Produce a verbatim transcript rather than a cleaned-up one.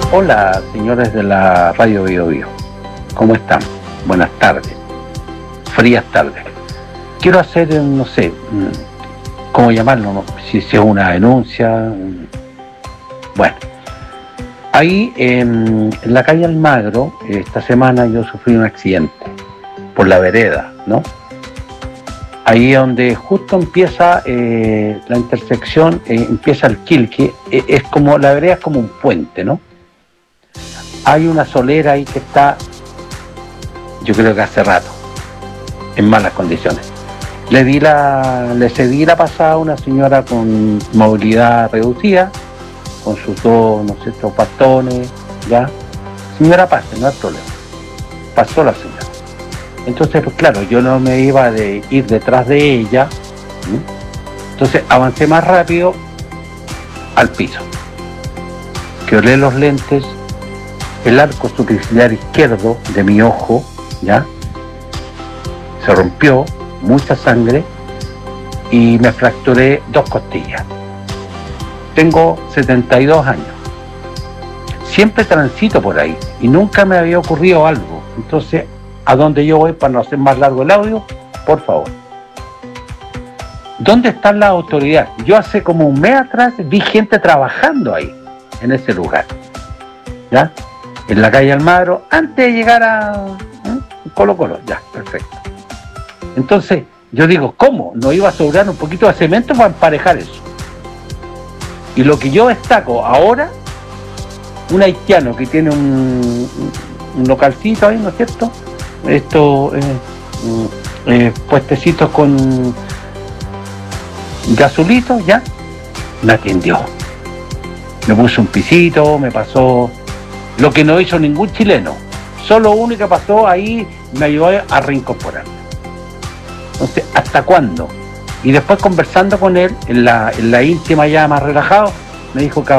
Hola, señores de la Radio Bio Bio. ¿Cómo están? Buenas tardes. Frías tardes. Quiero hacer, no sé, ¿cómo llamarlo? ¿No? Si es una denuncia. Bueno, ahí en, en la calle Almagro, esta semana yo sufrí un accidente por la vereda, ¿no? Ahí donde justo empieza eh, la intersección, eh, empieza el Quilque, eh, es como, la vereda es como un puente, ¿no? Hay una solera ahí que está, yo creo que hace rato, en malas condiciones. Le di la, le cedí la pasada a una señora con movilidad reducida, con sus dos, no sé, dos bastones, ya. Señora, pase, no hay problema. Pasó la señora. Entonces, pues claro, yo no me iba a de ir detrás de ella, ¿sí? Entonces avancé más rápido al piso. Quebré los lentes, el arco superciliar izquierdo de mi ojo, ya, se rompió, mucha sangre, y me fracturé dos costillas. Tengo setenta y dos años. Siempre transito por ahí y nunca me había ocurrido algo. Entonces, a donde yo voy, para no hacer más largo el audio, por favor. ¿Dónde están las autoridades? Yo hace como un mes atrás vi gente trabajando ahí, en ese lugar, ¿ya? En la calle Almagro, antes de llegar a ¿eh? Colo Colo, ya, perfecto. Entonces, yo digo, ¿cómo? ¿No iba a sobrar un poquito de cemento para emparejar eso? Y lo que yo destaco ahora, un haitiano que tiene un, un localcito ahí, ¿no es cierto? Estos eh, eh, puestecitos con gazulitos, ya, me atendió. Me puso un pisito, me pasó lo que no hizo ningún chileno. Solo uno que pasó ahí me ayudó a reincorporarme. Entonces, ¿hasta cuándo? Y después conversando con él, en la, en la íntima ya más relajado, me dijo,